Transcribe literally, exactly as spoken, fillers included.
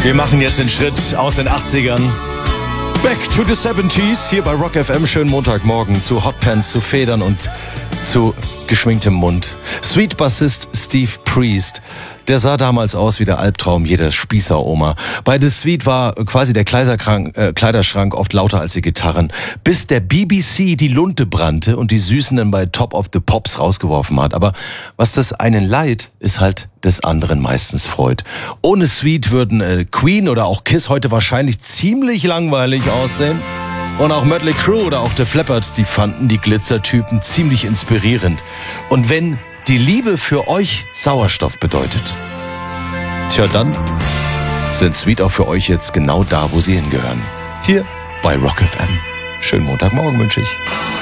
Wir machen jetzt den Schritt aus den achtzigern. Back to the seventies, hier bei Rock F M. Schönen Montagmorgen zu Hotpants, zu Federn und zu geschminktem Mund. Sweet-Bassist Steve Priest, der sah damals aus wie der Albtraum jeder Spießer-Oma. Bei The Sweet war quasi der Kleiderschrank, äh, Kleiderschrank oft lauter als die Gitarren, bis der B B C die Lunte brannte und die Süßen dann bei Top of the Pops rausgeworfen hat. Aber was das einen leid, ist halt des anderen meistens Freud. Ohne Sweet würden äh, Queen oder auch Kiss heute wahrscheinlich ziemlich langweilig aussehen. Und auch Mötley Crüe oder auch Def Leppard, die fanden die Glitzertypen ziemlich inspirierend. Und wenn die Liebe für euch Sauerstoff bedeutet, tja, dann sind Sweet auch für euch jetzt genau da, wo sie hingehören. Hier bei Rock F M. Schönen Montagmorgen wünsche ich.